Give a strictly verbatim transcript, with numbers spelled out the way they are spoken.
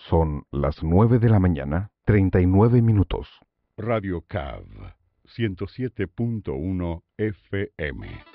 Son las nueve de la mañana, treinta y nueve minutos. Radio C A V, ciento siete punto uno F M.